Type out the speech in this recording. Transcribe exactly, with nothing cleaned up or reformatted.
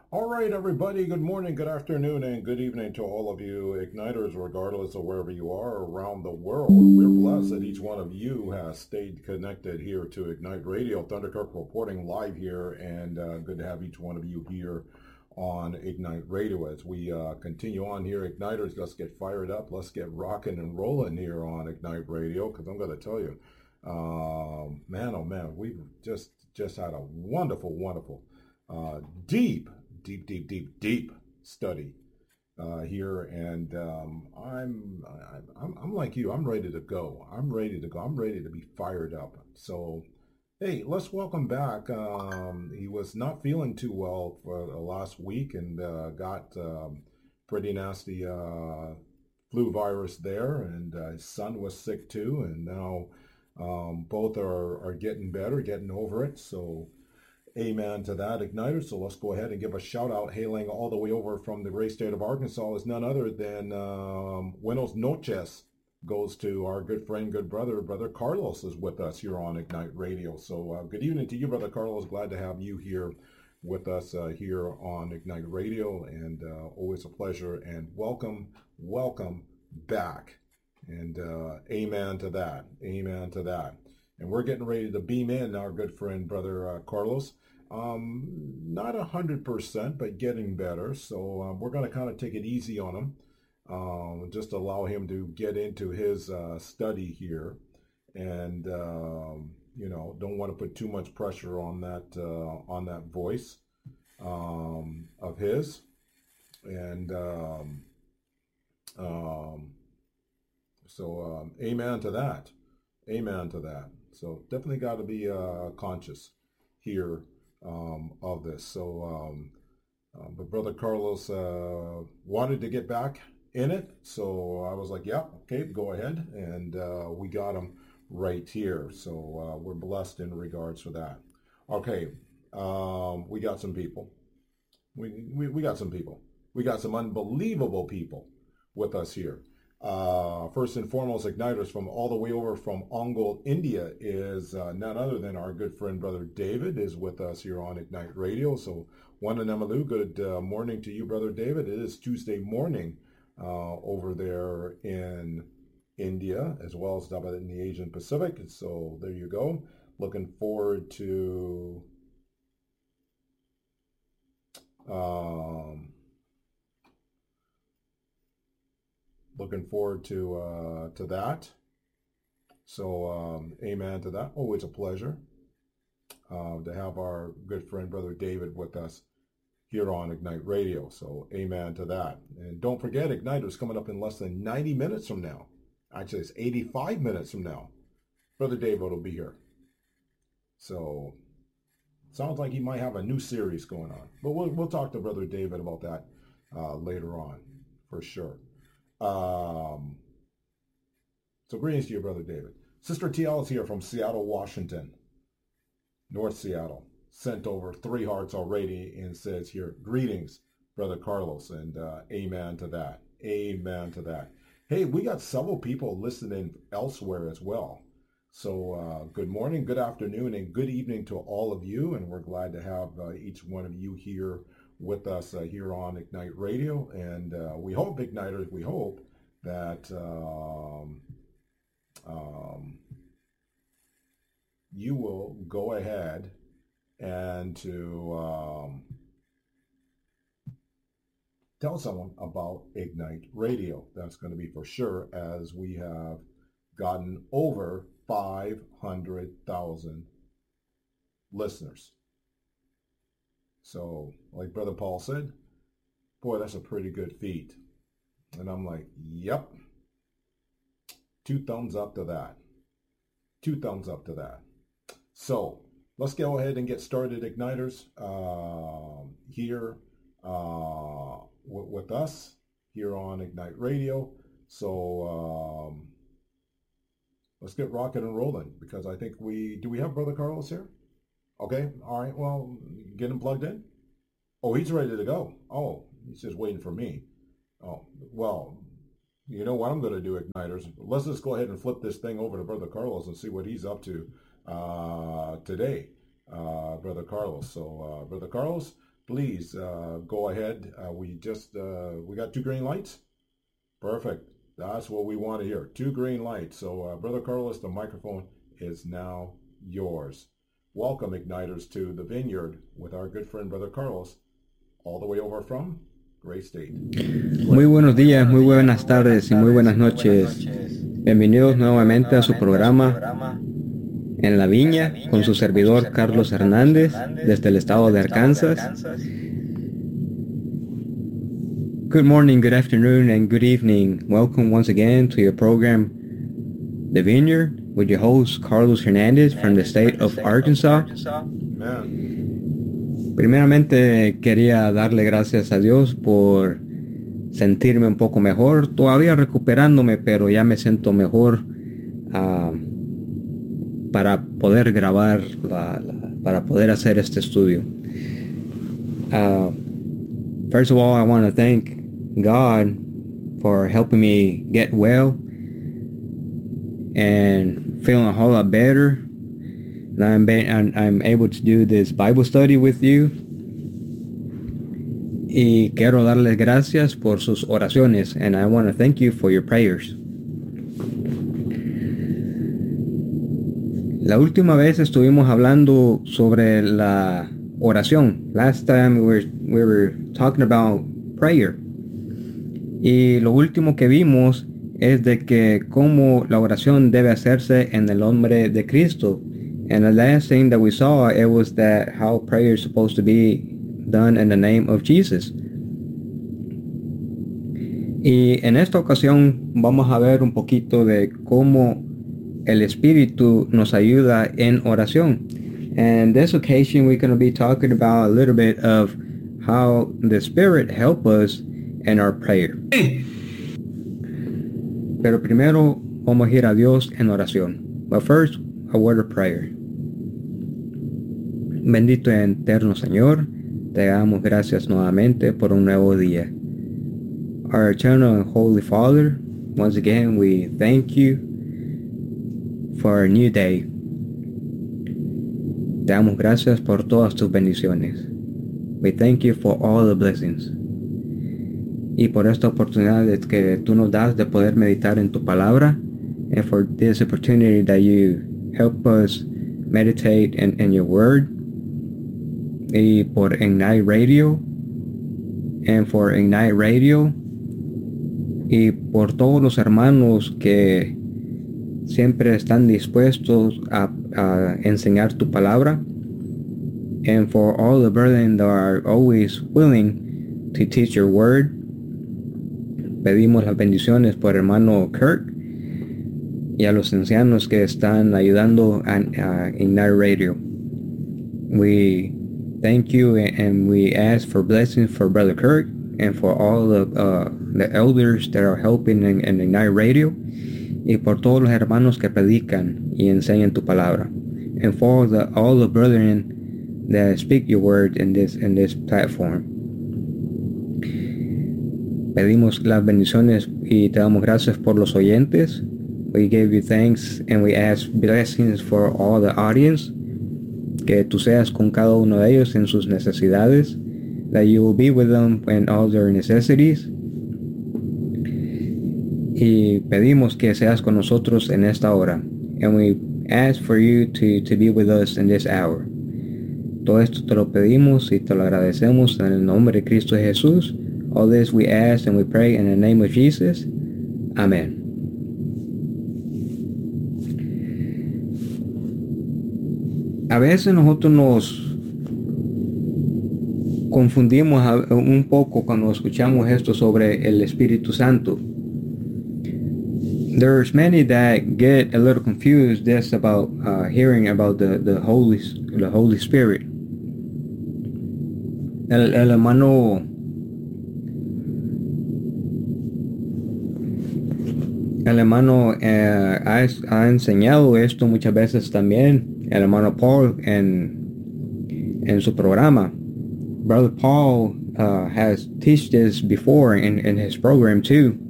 All right, everybody, good morning, good afternoon, and good evening to all of you Igniters, regardless of wherever you are around the world. We're blessed that each one of you has stayed connected here to Ignite Radio. Thunderkirk reporting live here, and uh, good to have each one of you here on Ignite Radio as we uh, continue on here. Igniters, let's get fired up. Let's get rocking and rolling here on Ignite Radio, because I'm going to tell you, uh, man, oh man, we've just, just had a wonderful, wonderful, uh, deep, deep, deep, deep, deep study uh, here, and um, I'm, I'm, I'm like you. I'm ready to go. I'm ready to go. I'm ready to be fired up. So, hey, let's welcome back. Um, he was not feeling too well for the last week and uh, got um, pretty nasty uh, flu virus there, and uh, his son was sick too, and now um, both are are getting better, getting over it. So. Amen to that, Igniter. So let's go ahead and give a shout out, hailing all the way over from the great state of Arkansas, is none other than um, Buenos Noches goes to our good friend, good brother, Brother Carlos is with us here on Ignite Radio. So uh, good evening to you, Brother Carlos. Glad to have you here with us uh, here on Ignite Radio, and uh, always a pleasure, and welcome, welcome back. And uh, amen to that, amen to that. And we're getting ready to beam in our good friend, Brother uh, Carlos. Um, not a hundred percent, but getting better. So um, we're going to kind of take it easy on him, um, just allow him to get into his uh, study here, and um, you know, don't want to put too much pressure on that uh, on that voice um, of his, and um, um, so um, amen to that, amen to that. So definitely got to be uh, conscious here um, of this. So, um, uh, but Brother Carlos uh, wanted to get back in it, so I was like, yeah, okay, go ahead, and uh, we got him right here. So uh, we're blessed in regards to that. Okay, um, we got some people. We, we we got some people. We got some unbelievable people with us here. Uh, first and foremost, Igniters from all the way over from Ongole, India is uh, none other than our good friend, Brother David, is with us here on Ignite Radio. So, Wananamalu, good uh, morning to you, Brother David. It is Tuesday morning uh, over there in India, as well as down in the Asian Pacific. So, there you go. Looking forward to um, Looking forward to uh, to that. So, um, amen to that. Always a pleasure uh, to have our good friend, Brother David, with us here on Ignite Radio. So, amen to that. And don't forget, Ignite is coming up in less than ninety minutes from now. Actually, it's eighty-five minutes from now. Brother David will be here. So, sounds like he might have a new series going on. But we'll, we'll talk to Brother David about that uh, later on, for sure. Um, so greetings to you, Brother David. Sister T L is here from Seattle, Washington, North Seattle. Sent over three hearts already and says here, greetings, Brother Carlos, and uh, amen to that. Amen to that. Hey, we got several people listening elsewhere as well. So uh, good morning, good afternoon, and good evening to all of you, and we're glad to have uh, each one of you here with us uh, here on Ignite Radio, and uh, we hope, Igniters, we hope that um, um, you will go ahead and to um, tell someone about Ignite Radio. That's going to be for sure, as we have gotten over five hundred thousand listeners. So, like Brother Paul said, boy, that's a pretty good feat. And I'm like, yep. Two thumbs up to that. Two thumbs up to that. So, let's go ahead and get started, Igniters, uh, here uh, w- with us, here on Ignite Radio. So, um, let's get rocking and rolling, because I think we, do we have Brother Carlos here? Okay, all right, well, get him plugged in. Oh, he's ready to go. Oh, he's just waiting for me. Oh, well, you know what I'm going to do, Igniters? Let's just go ahead and flip this thing over to Brother Carlos and see what he's up to uh, today, uh, Brother Carlos. So, uh, Brother Carlos, please uh, go ahead. Uh, we just, uh, we got two green lights. Perfect. That's what we want to hear. Two green lights. So, uh, Brother Carlos, the microphone is now yours. Welcome, Igniters, to the Vineyard with our good friend, Brother Carlos, all the way over from Gray State. Muy buenos días, muy buenas tardes y muy buenas noches. Bienvenidos nuevamente a su programa En la Viña con su servidor Carlos Hernández desde el estado de Arkansas. Good morning, good afternoon, and good evening. Welcome once again to your program, The Vineyard, with your host Carlos Hernandez from the state of Arkansas. Amen. Primeramente quería darle gracias a Dios por sentirme un poco mejor, todavía recuperándome, pero ya me siento mejor uh, para poder grabar, la, la, para poder hacer este estudio. Uh, first of all, I want to thank God for helping me get well and feeling a whole lot better. And I'm, be- I'm able to do this Bible study with you. Y quiero darles gracias por sus oraciones, and I want to thank you for your prayers. La última vez estuvimos hablando sobre la oración. Last time we were, we were talking about prayer. Y lo último que vimos es de que cómo la oración debe hacerse en el nombre de Cristo. And the last thing that we saw, it was that how prayer is supposed to be done in the name of Jesus. Y en esta ocasión vamos a ver un poquito de cómo el Espíritu nos ayuda en oración. And this occasion we're going to be talking about a little bit of how the Spirit helps us in our prayer. Pero primero vamos a ir a Dios en oración. But first, a word of prayer. Bendito y eterno Señor, te damos gracias nuevamente por un nuevo día. Our eternal and holy Father, once again we thank you for a new day. Te damos gracias por todas tus bendiciones. We thank you for all the blessings. Y por esta oportunidad que tú nos das de poder meditar en tu palabra, and for this opportunity that you help us meditate in, in your word, y por Ignite Radio, and for Ignite Radio, y por todos los hermanos que siempre están dispuestos a, a enseñar tu palabra, and for all the brethren that are always willing to teach your word. Pedimos las bendiciones por hermano Kirk y a los ancianos que están ayudando a, a Ignite Radio. We thank you and we ask for blessings for Brother Kirk and for all the, uh, the elders that are helping in, in Ignite Radio, y por todos los hermanos que predican y enseñan tu palabra, and for the, all the brethren that speak your word in this, in this platform. Pedimos las bendiciones y te damos gracias por los oyentes. We give you thanks and we ask blessings for all the audience. Que tú seas con cada uno de ellos en sus necesidades. That you will be with them in all their necessities. Y pedimos que seas con nosotros en esta hora. And we ask for you to, to be with us in this hour. Todo esto te lo pedimos y te lo agradecemos en el nombre de Cristo Jesús. All this we ask and we pray in the name of Jesus. Amen. A veces nosotros nos confundimos un poco cuando escuchamos esto sobre el Espíritu Santo. There's many that get a little confused just about uh, hearing about the, the Holy the Holy Spirit. El, el hermano El hermano eh, ha, ha enseñado esto muchas veces también, el hermano Paul en, en su programa. Brother Paul uh, has taught this before in, in his program too.